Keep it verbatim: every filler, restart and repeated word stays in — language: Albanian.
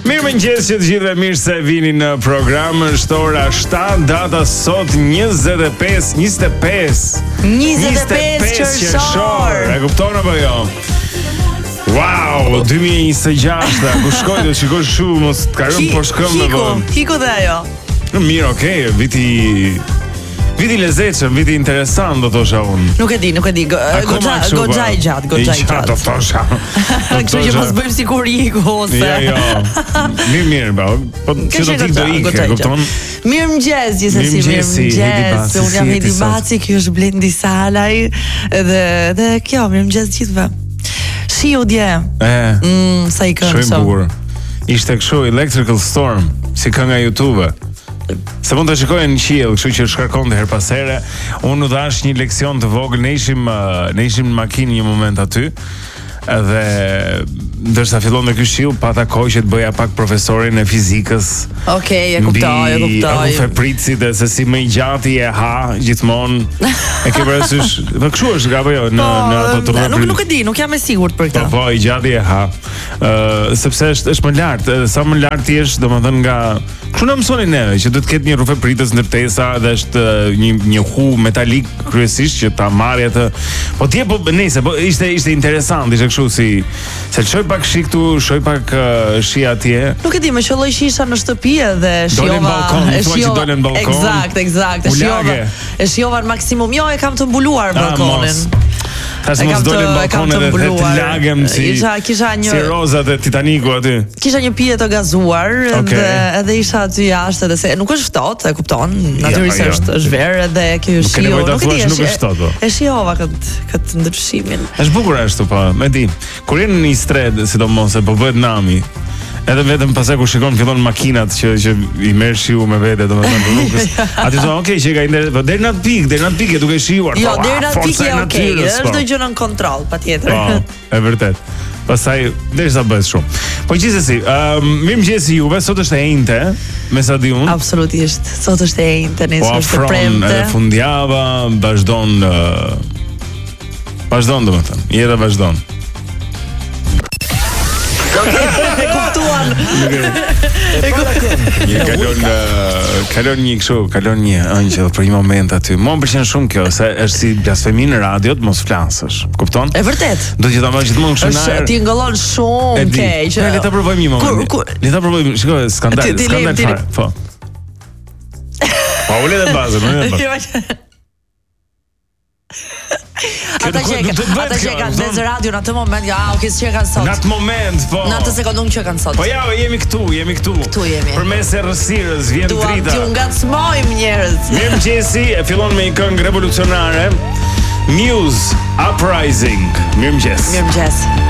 Mirëmëngjes që të gjithëve, mirë se vini në program. Është ora shtatë, data sot njëzet e pesë, njëzet e pesë njëzet e pesë qershor. E kupton apo jo? Wow, dy mijë e njëzet e gjashtë, ku shkoj do shikoj shumë, mos të karëm por shkëm me vë. Hiku dhe ajo. Mirë, okay, viti Viti lezetshëm, viti interesant do thosha unë. Nuk e di, nuk e di. Goxha, goxha i gjatë, goxha i gjatë. Do thosha. Kështu që mos bëjmë sikur iku ose. Jo, jo. Mirë, mirë, ba. Po që do t'i do ikë, kupton? Mirëmëngjes, gjithsesi, mirëmëngjes. Unë jam Hedi Baci, ky është Blendi Salaj dhe dhe kjo, mirëmëngjes gjithëve. Shiu dje. E. Mm, sa i këndshëm. Shumë bukur. Ishte kështu Electrical Storm, si kënga YouTube. Se mund të shikojnë në qiell, kështu që shkarkon të her pas here. Unë u dhash një leksion të vogël, ne ishim ne ishim në makinë një moment aty. Edhe ndërsa fillon me ky shiu, pata kohë që të bëja pak profesorin e fizikës. Okej, e kuptoj, e kuptoj. Mbi Fepricit dhe se si më i gjati e ha gjithmonë. E ke parasysh? Po kështu është apo jo në në ato turma. Nuk nuk e di, nuk jam e sigurt për këtë. Po, po, i gjati e ha. Ë, sepse është është më lart, sa më lart ti je, domethënë nga kështu na mësonin neve që do të ketë një rrufë pritës ndërtesa dhe është një një hu metalik kryesisht që ta marrë atë. Po ti po nëse po ishte ishte interesant, ishte kështu si se shoj pak shi këtu, shoj pak uh, shi atje. Nuk e di, më qelloi shisha në shtëpi edhe shijova. Dolen balkon, e shijova dolen balkon. Eksakt, eksakt. E shijova. E shijova në maksimum. Jo, e kam të mbuluar balkonin. Tash mos dolën balkonet dhe të lagem si kisha kisha një si rozat e Titaniku aty. Kisha një pije të gazuar okay. Dhe edhe isha aty jashtë edhe se nuk është ftohtë, e kupton? Natyrisht ja, ja. është është verë edhe kjo shiu. Nuk e di, nuk është ftohtë. E shijova kët kët ndryshimin. Është bukur ashtu po, më di. Kur jeni në stred, sidomos se po bëhet nami. Edhe vetëm pasaj kur shikon fillon makinat që që i merr shiu me vete, domethënë në rrugës. Aty thonë, "Okay, që ka ide, po deri në atë pikë, deri në atë pikë duke shijuar." Jo, deri në atë pikë, okay, është çdo gjë nën kontroll, patjetër. Po, e vërtet. Pastaj derisa bëhet shumë. Po gjithsesi, ëm um, mirëmëngjes juve, sot është e njëjtë, me sa di unë. Absolutisht. Sot është e njëjtë, nesër është e premte. Po, fundjava vazhdon uh, vazhdon domethënë, jeta vazhdon. E kuptuan. E kalon kalon një kështu, kalon një angjëll për një moment aty. Mua më pëlqen shumë kjo, se është si blasfemi në radio të mos flasësh. Kupton? E vërtet. Do të jetë gjithmonë kështu na. Është ti ngëllon shumë keq. Le ta provojmë një moment. Le ta provojmë, shikoj, skandal, skandal fare. Po. Po ulë në bazë, ulë në bazë. Ata që ata që kanë në radio në atë moment, ja, okay, s'e kanë sot. Në atë moment, po. Në atë sekondë që kanë sot. Po ja, jemi këtu, jemi këtu. Këtu jemi. Përmes errësirës vjen drita. Duam t'ju ngacmojmë njerëz. Mirëmëngjesi, e fillon me një këngë revolucionare. Muse Uprising. Mirëmëngjes. Mirëmëngjes.